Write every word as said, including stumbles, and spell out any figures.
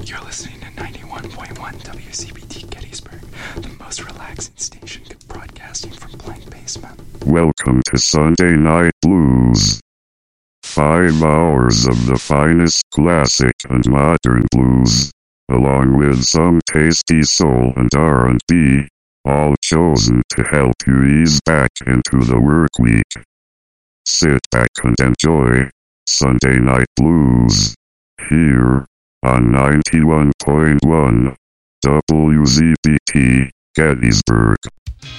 You're listening to ninety-one point one W C B T Gettysburg, the most relaxing station broadcasting from Blank Basement. Welcome to Sunday Night Blues. Five hours of the finest classic and modern blues, along with some tasty soul and R and B, all chosen to help you ease back into the work week. Sit back and enjoy Sunday Night Blues here on ninety-one point one W Z B T Gettysburg.